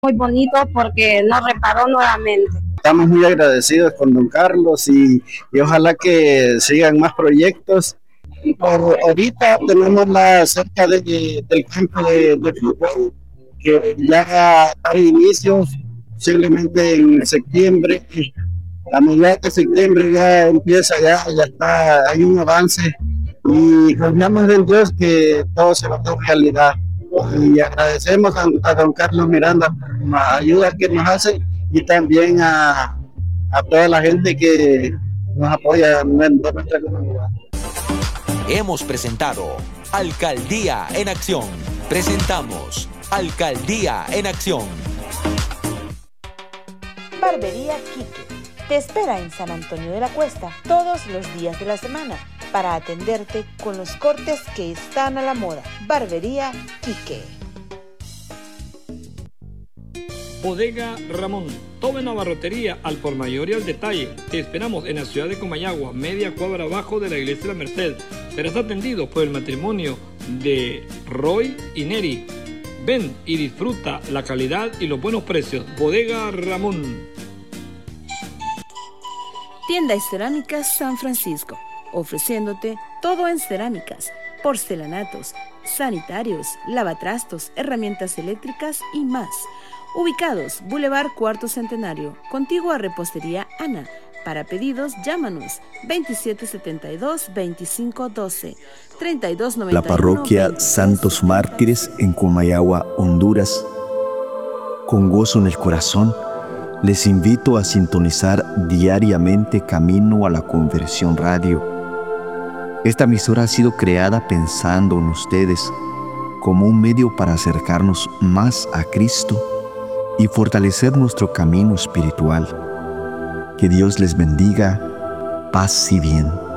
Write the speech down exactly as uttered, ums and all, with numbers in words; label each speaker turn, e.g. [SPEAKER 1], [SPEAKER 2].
[SPEAKER 1] muy bonito porque nos reparó nuevamente.
[SPEAKER 2] Estamos muy agradecidos con don Carlos y, y ojalá que sigan más proyectos. Por ahorita tenemos la cerca de, del campo de, de fútbol que ya hay inicios, posiblemente en septiembre. A mediados de septiembre ya empieza, ya, ya está, hay un avance y confiamos en Dios que todo se va a hacer realidad. Y agradecemos a, a don Carlos Miranda por la ayuda que nos hace y también a, a toda la gente que nos apoya en nuestra comunidad.
[SPEAKER 3] Hemos presentado Alcaldía en Acción. Presentamos Alcaldía en Acción.
[SPEAKER 4] Barbería Quique te espera en San Antonio de la Cuesta todos los días de la semana para atenderte con los cortes que están a la moda. Barbería Quique.
[SPEAKER 5] Bodega Ramón, todo en abarrotería al por mayor y al detalle. Te esperamos en la ciudad de Comayagua, media cuadra abajo de la iglesia de la Merced. Serás atendido por el matrimonio de Roy y Neri. Ven y disfruta la calidad y los buenos precios. Bodega Ramón.
[SPEAKER 6] Tienda y Cerámicas San Francisco, ofreciéndote todo en cerámicas, porcelanatos, sanitarios, lavatrastos, herramientas eléctricas y más. Ubicados, Boulevard Cuarto Centenario, contigua a Repostería Ana. Para pedidos, llámanos veintisiete setenta y dos, veinticinco doce, treinta y dos noventa y uno.
[SPEAKER 7] La parroquia veintidós, Santos Mártires en Comayagua, Honduras. Con gozo en el corazón, les invito a sintonizar diariamente Camino a la Conversión Radio. Esta emisora ha sido creada pensando en ustedes como un medio para acercarnos más a Cristo y fortalecer nuestro camino espiritual. Que Dios les bendiga, paz y bien.